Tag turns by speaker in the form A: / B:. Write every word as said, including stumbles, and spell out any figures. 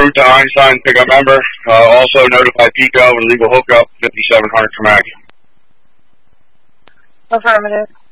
A: route to Einstein, pickup member. Uh, also notify Pico and legal hookup, fifty-seven hundred Carmaggie.
B: Affirmative.